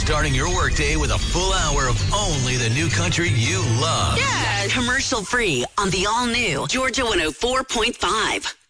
Starting your workday with a full hour of only the new country you love. Yeah, commercial free on the all-new Georgia 104.5.